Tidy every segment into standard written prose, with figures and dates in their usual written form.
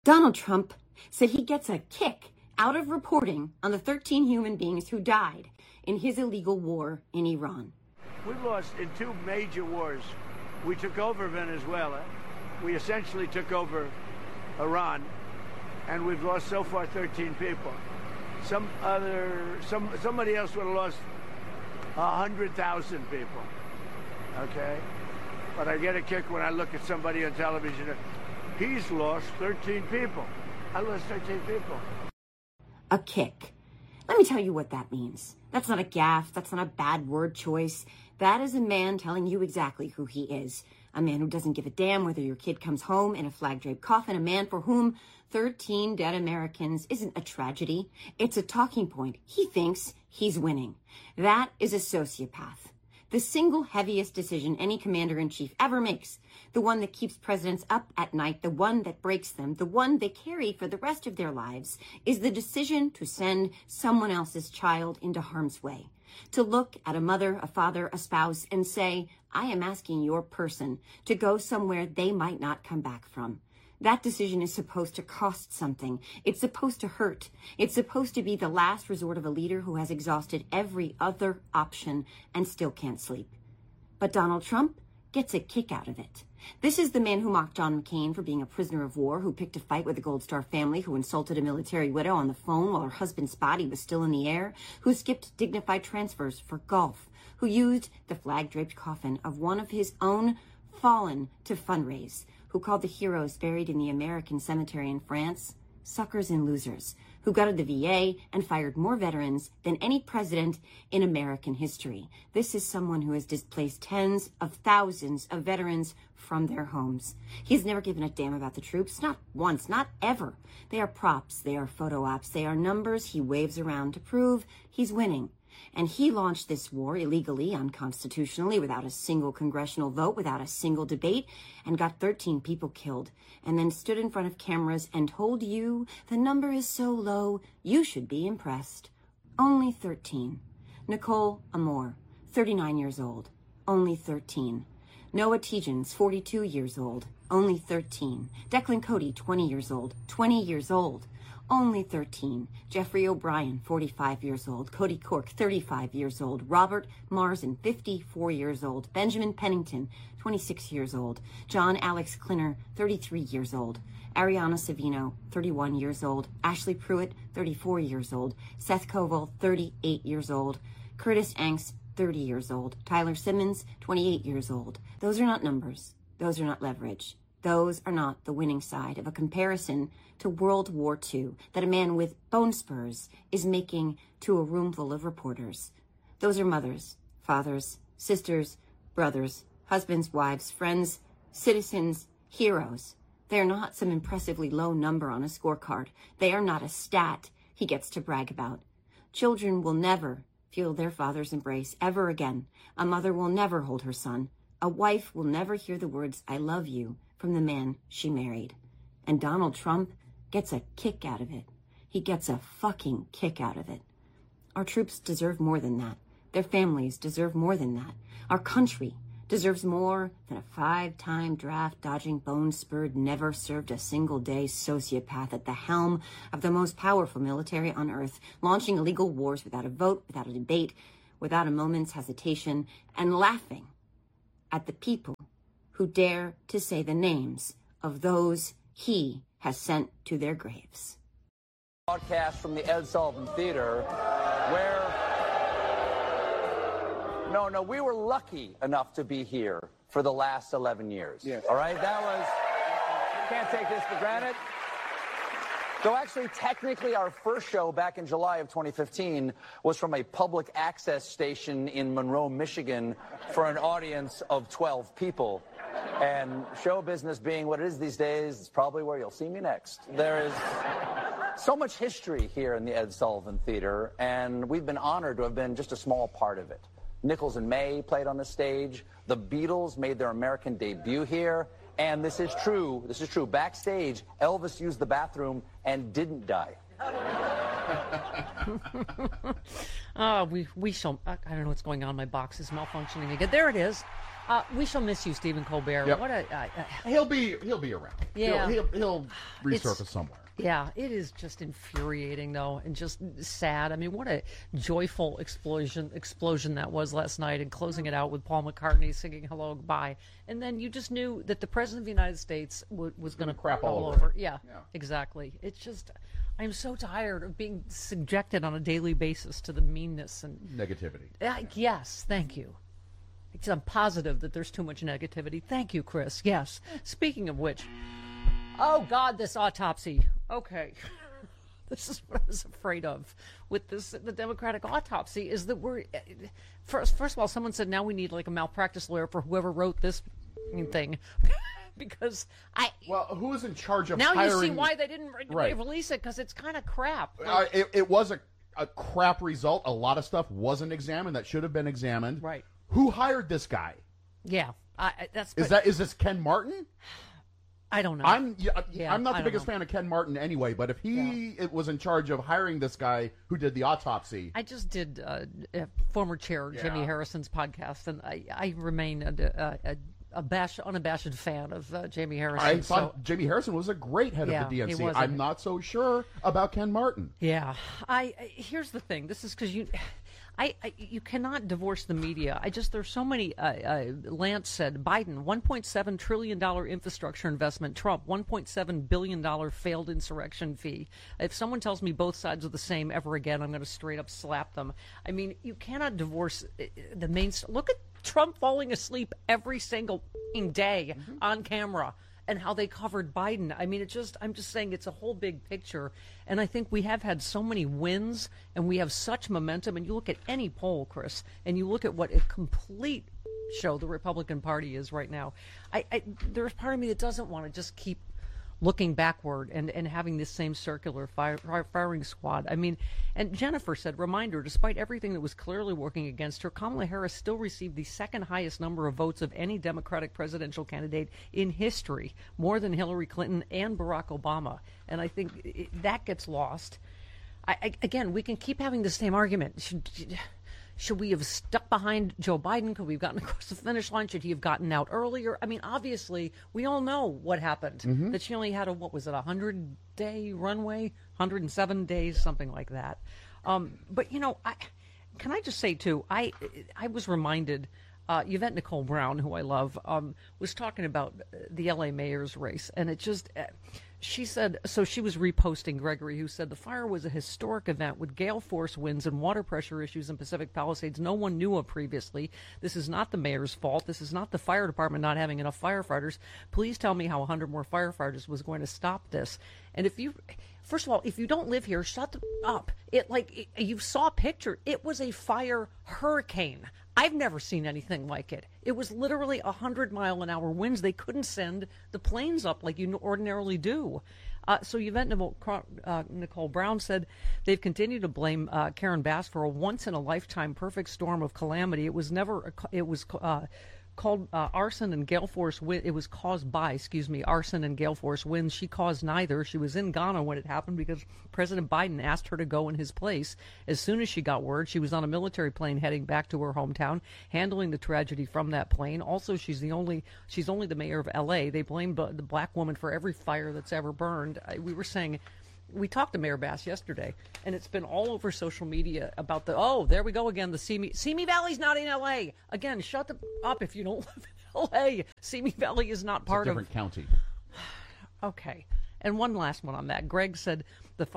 Donald Trump said he gets a kick out of reporting on the 13 human beings who died in his illegal war in Iran. We've lost in two major wars. We took over Venezuela. We essentially took over Iran. And we've lost so far 13 people. Somebody else would have lost 100,000 people. Okay? But I get a kick when I look at somebody on television. He's lost 13 people. I lost 13 people. A kick. Let me tell you what that means. That's not a gaffe. That's not a bad word choice. That is a man telling you exactly who he is. A man who doesn't give a damn whether your kid comes home in a flag-draped coffin. A man for whom 13 dead Americans isn't a tragedy. It's a talking point. He thinks he's winning. That is a sociopath. The single heaviest decision any commander-in-chief ever makes, the one that keeps presidents up at night, the one that breaks them, the one they carry for the rest of their lives, is the decision to send someone else's child into harm's way. To look at a mother, a father, a spouse, and say, I am asking your person to go somewhere they might not come back from. That decision is supposed to cost something. It's supposed to hurt. It's supposed to be the last resort of a leader who has exhausted every other option and still can't sleep. But Donald Trump gets a kick out of it. This is the man who mocked John McCain for being a prisoner of war, who picked a fight with the Gold Star family, who insulted a military widow on the phone while her husband's body was still in the air, who skipped dignified transfers for golf, who used the flag-draped coffin of one of his own fallen to fundraise, who called the heroes buried in the American cemetery in France suckers and losers, who gutted the VA and fired more veterans than any president in American history. This is someone who has displaced tens of thousands of veterans from their homes. He's never given a damn about the troops, not once, not ever. They are props, they are photo ops, they are numbers he waves around to prove he's winning. And he launched this war illegally, unconstitutionally, without a single congressional vote, without a single debate, and got 13 people killed, and then stood in front of cameras and told you the number is so low, you should be impressed. Only 13. Nicole Amor, 39 years old. Only 13. Noah Tegens, 42 years old. Only 13. Declan Cody, 20 years old. 20 years old. Only 13. Jeffrey O'Brien, 45 years old. Cody Cork, 35 years old. Robert Marsden, 54 years old. Benjamin Pennington, 26 years old. John Alex Klinner, 33 years old. Ariana Savino, 31 years old. Ashley Pruitt, 34 years old. Seth Koval, 38 years old. Curtis Angst, 30 years old. Tyler Simmons, 28 years old. Those are not numbers. Those are not leverage. Those are not the winning side of a comparison to World War II that a man with bone spurs is making to a room full of reporters. Those are mothers, fathers, sisters, brothers, husbands, wives, friends, citizens, heroes. They are not some impressively low number on a scorecard. They are not a stat he gets to brag about. Children will never feel their father's embrace ever again. A mother will never hold her son. A wife will never hear the words, I love you, from the man she married. And Donald Trump gets a kick out of it. He gets a fucking kick out of it. Our troops deserve more than that. Their families deserve more than that. Our country deserves more than a 5-time draft-dodging, bone-spurred, never-served-a-single-day sociopath at the helm of the most powerful military on earth, launching illegal wars without a vote, without a debate, without a moment's hesitation, and laughing at the people who dare to say the names of those he has sent to their graves. Broadcast from the Ed Sullivan Theater, where... No, we were lucky enough to be here for the last 11 years. Yes. All right? That was... Can't take this for granted. So actually, technically, our first show back in July of 2015 was from a public access station in Monroe, Michigan, for an audience of 12 people. And show business being what it is these days, it's probably where you'll see me next. There is so much history here in the Ed Sullivan Theater, and we've been honored to have been just a small part of it. Nichols and May played on the stage. The Beatles made their American debut here. And this is true. Backstage, Elvis used the bathroom and didn't die. We shall. I don't know what's going on. My box is malfunctioning again. There it is. We shall miss you, Stephen Colbert. Yep. What a He'll be around. Yeah. He'll resurface somewhere. Yeah, it is just infuriating, though, and just sad. I mean, what a joyful explosion that was last night, and closing it out with Paul McCartney singing "Hello, Goodbye," and then you just knew that the President of the United States was going to crap all over. over. Yeah, exactly. It's just, I'm so tired of being subjected on a daily basis to the meanness and Negativity. Yes, thank you. Because I'm positive that there's too much negativity. Thank you, Chris. Yes. Speaking of which, oh God, this autopsy. Okay. This is what I was afraid of with the Democratic autopsy, is that we're first of all, someone said now we need like a malpractice lawyer for whoever wrote this thing. Because who is in charge of now hiring? you see why they didn't release it, because it's kind of crap. It was a crap result. A lot of stuff wasn't examined that should have been examined. Right. Who hired this guy? Yeah, Is this Ken Martin? I don't know. I'm not the biggest know. fan of Ken Martin anyway, but if he was in charge of hiring this guy who did the autopsy. I just did former chair Jimmy Harrison's podcast, and I remain unabashed fan of Jamie Harrison. I thought Jamie Harrison was a great head of the DNC. I'm not so sure about Ken Martin. Yeah. Here's the thing. This is because you cannot divorce the media. There's so many. Lance said Biden, $1.7 trillion infrastructure investment. Trump, $1.7 billion failed insurrection fee. If someone tells me both sides are the same ever again, I'm going to straight up slap them. I mean, you cannot divorce the main. Look at Trump falling asleep every single day on camera, and how they covered Biden. I mean, I'm just saying it's a whole big picture. And I think we have had so many wins, and we have such momentum. And you look at any poll, Chris, and you look at what a complete show the Republican Party is right now. There's part of me that doesn't want to just keep looking backward and having this same circular firing squad. I mean, and Jennifer said, reminder, despite everything that was clearly working against her, Kamala Harris still received the second highest number of votes of any Democratic presidential candidate in history, more than Hillary Clinton and Barack Obama. And I think that gets lost. Again, we can keep having the same argument. Should we have stuck behind Joe Biden? Could we have gotten across the finish line? Should he have gotten out earlier? I mean, obviously, we all know what happened. That she only had a 100-day runway? 107 days, something like that. But, can I just say, too, I was reminded, Yvette Nicole Brown, who I love, was talking about the L.A. mayor's race. And it just... she said, so she was reposting Gregory, who said the fire was a historic event with gale force winds and water pressure issues in Pacific Palisades no one knew of previously. This is not the mayor's fault. This is not the fire department not having enough firefighters. Please tell me how 100 more firefighters was going to stop this. And first of all, if you don't live here, shut up. You saw a picture. It was a fire hurricane. I've never seen anything like it. It was literally 100-mile-an-hour winds. They couldn't send the planes up like you ordinarily do. So Yvette Nicole Brown said they've continued to blame Karen Bass for a once-in-a-lifetime perfect storm of calamity. It was called arson and gale force wind. It was caused by, arson and gale force winds. She caused neither. She was in Ghana when it happened because President Biden asked her to go in his place. As soon as she got word, she was on a military plane heading back to her hometown, handling the tragedy from that plane. Also, she's only the mayor of L.A. They blamed the black woman for every fire that's ever burned. We talked to Mayor Bass yesterday, and it's been all over social media about there we go again, the Simi Valley's not in L.A. Again, shut up if you don't live in L.A. Simi Valley is not part of... It's a different county. Okay. And one last one on that. Greg said that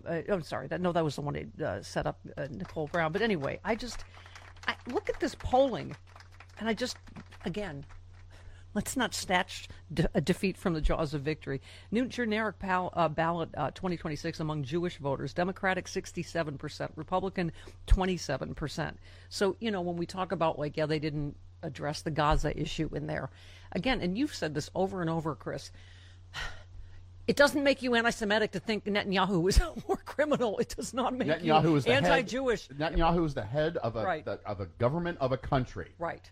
was the one that set up Nicole Brown. But anyway, I look at this polling, and again... Let's not snatch a defeat from the jaws of victory. New generic ballot 2026 among Jewish voters. Democratic 67%, Republican 27%. So, when we talk about they didn't address the Gaza issue in there. Again, and you've said this over and over, Chris, it doesn't make you anti-Semitic to think Netanyahu is a war criminal. It does not make you anti-Jewish. Netanyahu is the head of a government of a country. Right.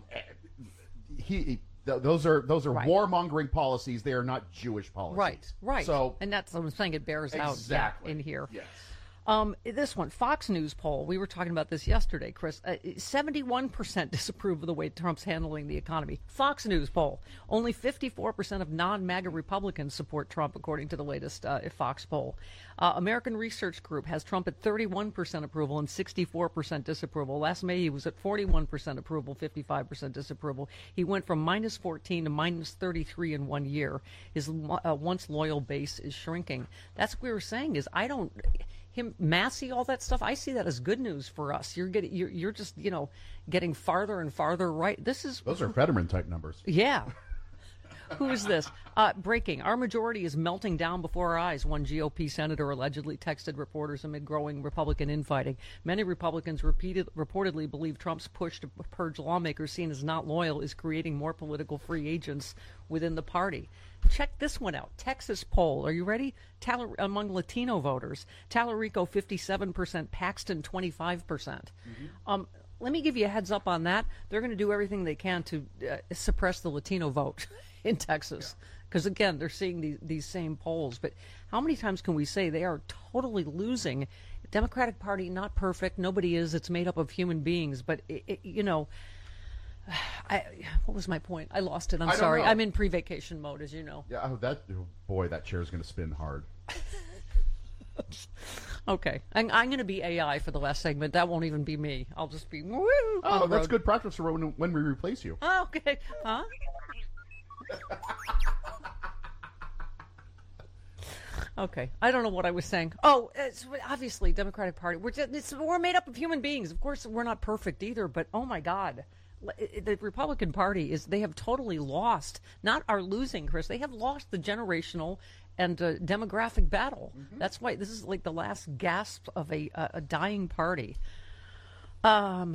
Those are warmongering policies. They are not Jewish policies. Right. So, and that's what I'm saying. It bears out in here. Yes. This one, Fox News poll. We were talking about this yesterday, Chris. 71% disapprove of the way Trump's handling the economy. Fox News poll. Only 54% of non-MAGA Republicans support Trump, according to the latest Fox poll. American Research Group has Trump at 31% approval and 64% disapproval. Last May, he was at 41% approval, 55% disapproval. He went from minus 14 to minus 33 in 1 year. His once loyal base is shrinking. That's what we were saying is Massey, all that stuff, I see that as good news for us. You're just, getting farther and farther right. Those are Fetterman type numbers. Yeah. Who is this? Breaking. Our majority is melting down before our eyes, one GOP senator allegedly texted reporters amid growing Republican infighting. Many Republicans reportedly believe Trump's push to purge lawmakers seen as not loyal is creating more political free agents within the party. Check this one out. Texas poll. Are you ready? Among Latino voters. Tallarico, 57%. Paxton, 25%. Mm-hmm. Let me give you a heads up on that. They're going to do everything they can to suppress the Latino vote in Texas. Because, again, they're seeing these same polls. But how many times can we say they are totally losing? Democratic Party, not perfect. Nobody is. It's made up of human beings. But, what was my point? I lost it. I'm sorry. I'm in pre-vacation mode, as you know. Yeah, that chair is going to spin hard. Okay. I'm going to be AI for the last segment. That won't even be me. I'll just be woo. Oh, that's good practice for when we replace you. Oh, okay. Huh? Okay. I don't know what I was saying. Oh, it's obviously Democratic Party. We're made up of human beings. Of course, we're not perfect either, but oh my God. The Republican Party they have totally lost, not are losing, Chris. They have lost the generational and demographic battle. Mm-hmm. That's why this is like the last gasp of a dying party. Hold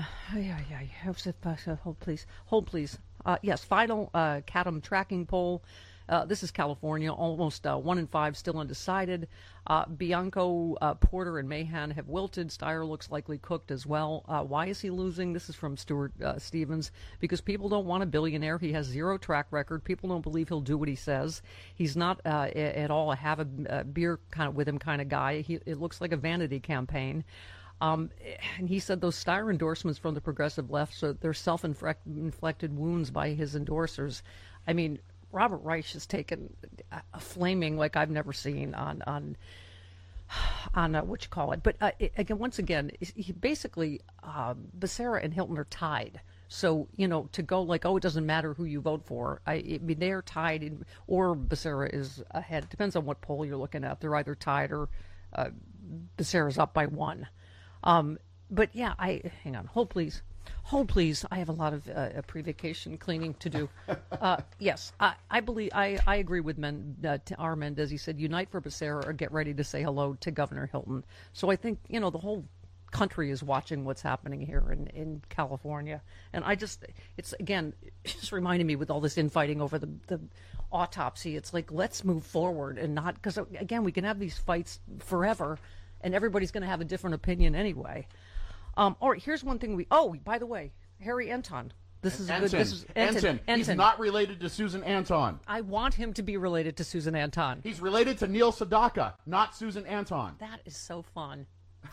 please. Yes, final Chatham tracking poll. This is California. Almost 1 in 5 still undecided. Bianco, Porter, and Mahan have wilted. Steyer looks likely cooked as well. Why is he losing? This is from Stuart Stevens. Because people don't want a billionaire. He has zero track record. People don't believe he'll do what he says. He's not at all a have a beer kind of with him kind of guy. It looks like a vanity campaign. And he said those Steyer endorsements from the progressive left, so they're self-inflicted wounds by his endorsers. I mean, Robert Reich has taken a flaming like I've never seen on what you call it. But once again, he basically Becerra and Hilton are tied. So, to go like, oh, it doesn't matter who you vote for. I mean, they are tied, or Becerra is ahead. Depends on what poll you're looking at. They're either tied or Becerra's up by 1. But yeah, hang on. Hold please. I have a lot of pre-vacation cleaning to do. Yes, I believe I agree with R. Mendez. He said, unite for Becerra or get ready to say hello to Governor Hilton. So I think, the whole country is watching what's happening here in California. And it's reminding me with all this infighting over the autopsy. It's like, let's move forward and not, because again, we can have these fights forever and everybody's going to have a different opinion anyway. All right, here's one thing by the way, Harry Anton. This is Anton. He's not related to Susan Anton. I want him to be related to Susan Anton. He's related to Neil Sedaka, not Susan Anton. That is so fun.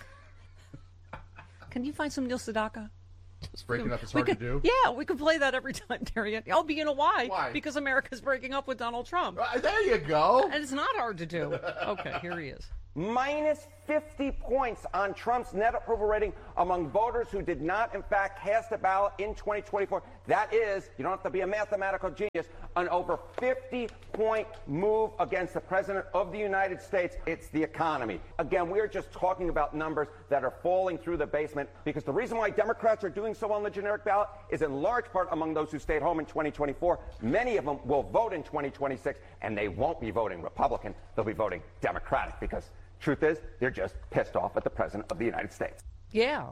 Can you find some Neil Sedaka? Breaking up is hard to do. Yeah, we could play that every time, Terry. Oh, but you know why? Why? Because America's breaking up with Donald Trump. There you go. And it's not hard to do. Okay, here he is. Minus 50 points on Trump's net approval rating among voters who did not, in fact, cast a ballot in 2024. That is, you don't have to be a mathematical genius, an over 50-point move against the President of the United States. It's the economy. Again, we're just talking about numbers that are falling through the basement because the reason why Democrats are doing so well on the generic ballot is in large part among those who stayed home in 2024. Many of them will vote in 2026, and they won't be voting Republican. They'll be voting Democratic because truth is, they're just pissed off at the President of the United States. Yeah.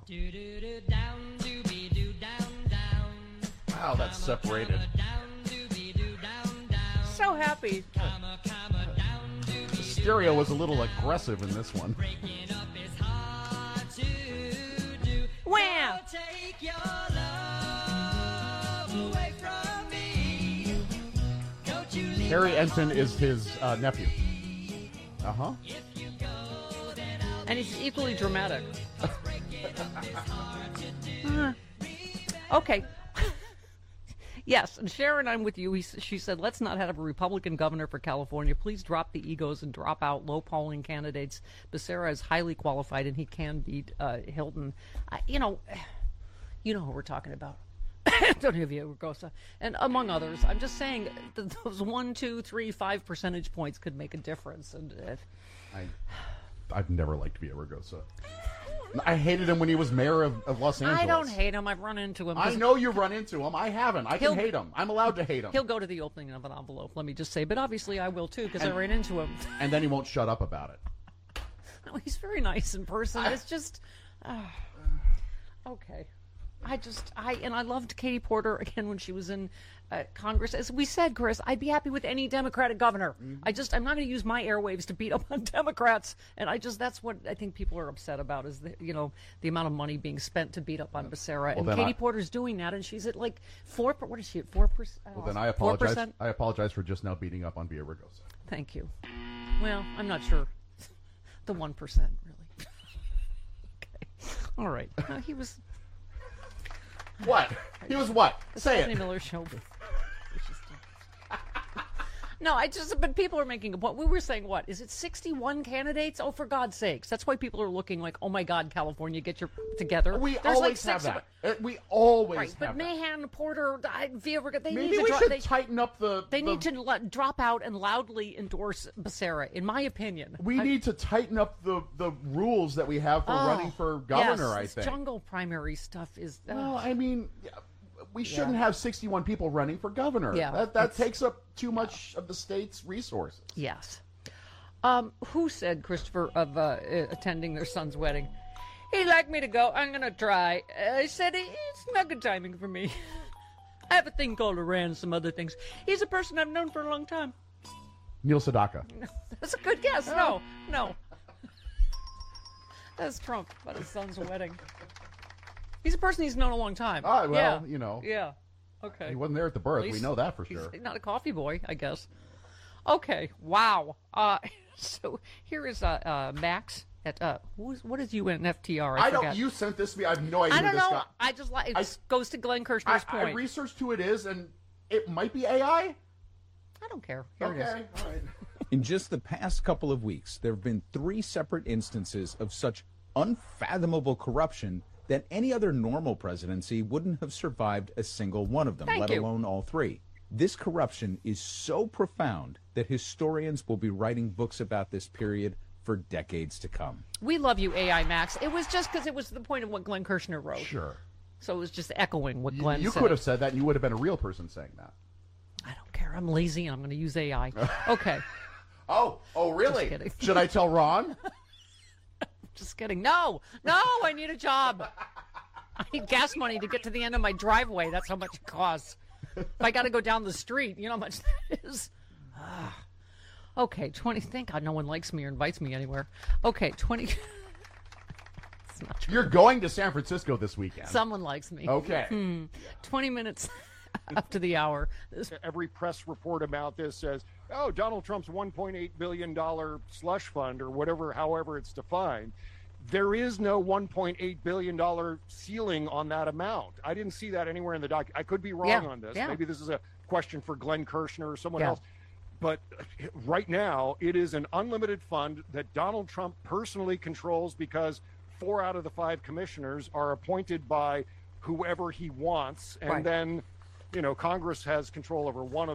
Wow, that's separated. So happy. The stereo was a little aggressive in this one. Wham! Harry Enton is his nephew. Uh-huh. And he's equally dramatic. Okay. Yes, and Sharon, I'm with you. She said, let's not have a Republican governor for California. Please drop the egos and drop out low-polling candidates. Becerra is highly qualified, and he can beat Hilton. You know who we're talking about. Antonio Villaraigosa, and among others. I'm just saying that those 1, 2, 3, 5 percentage points could make a difference. And I've never liked Villaraigosa. I hated him when he was mayor of Los Angeles. I don't hate him. I've run into him. I know you run into him. I haven't. I can hate him. I'm allowed to hate him. He'll go to the opening of an envelope, let me just say. But obviously I will, too, because I ran into him. And then he won't shut up about it. No, he's very nice in person. It's just... okay. I loved Katie Porter, again, when she was in Congress. As we said, Chris, I'd be happy with any Democratic governor. Mm-hmm. I'm not going to use my airwaves to beat up on Democrats. And that's what I think people are upset about is, the amount of money being spent to beat up on Becerra. Well, and Katie Porter's doing that, and she's at like 4%. What is she at, 4%? Well, then I apologize. 4%? I apologize for just now beating up on Villaraigosa. Thank you. Well, I'm not sure. The 1%, really. Okay. All right. No, he was... What? He was what? Say Stephanie it. Miller show. No, but people are making a point. We were saying, what? Is it 61 candidates? Oh, for God's sakes. That's why people are looking like, oh my God, California, get your together. We There's always like have 6 that. We always right, have but Mahan, Porter, Villaraigosa, they Maybe need to we should tighten up the... They need to drop out and loudly endorse Becerra, in my opinion. We need to tighten up the rules that we have for running for governor, I think. Jungle primary stuff is... Well, I mean... We shouldn't have 61 people running for governor. Yeah, that takes up too much of the state's resources. Yes. Who said, Christopher, of attending their son's wedding? He'd like me to go. I'm going to try. I said, it's not good timing for me. I have a thing called Iran and some other things. He's a person I've known for a long time. Neil Sedaka. That's a good guess. No. That's Trump about his son's wedding. He's a person he's known a long time. Oh, well, yeah. Yeah. Okay. He wasn't there at the birth. We know that for sure. He's not a coffee boy, I guess. Okay. Wow. So here is Max at what is UNFTR? I forget. You sent this to me. I have no idea. I don't who this know. guy. I just it goes to Glenn Kirshner's point. I researched who it is, and it might be AI. I don't care. Here it is. All right. In just the past couple of weeks, there have been 3 separate instances of such unfathomable corruption that any other normal presidency wouldn't have survived a single one of them, let alone all 3. This corruption is so profound that historians will be writing books about this period for decades to come. We love you, AI Max. It was just because it was the point of what Glenn Kirshner wrote. Sure. So it was just echoing what Glenn said. You could have said that, and you would have been a real person saying that. I don't care. I'm lazy, and I'm going to use AI. Okay. Oh, really? Just kidding. Should I tell Ron? Just kidding. No, I need a job. I need gas money to get to the end of my driveway. That's how much it costs. If I got to go down the street, you know how much that is? Okay, 20. Thank God no one likes me or invites me anywhere. Okay, 20. It's not true. You're going to San Francisco this weekend. Someone likes me. Okay. 20 minutes after the hour. Every press report about this says, oh, Donald Trump's $1.8 billion slush fund or whatever, however it's defined. There is no $1.8 billion ceiling on that amount. I didn't see that anywhere in the document. I could be wrong on this. Yeah. Maybe this is a question for Glenn Kirshner or someone else. But right now, it is an unlimited fund that Donald Trump personally controls because 4 out of the 5 commissioners are appointed by whoever he wants. And then, Congress has control over 1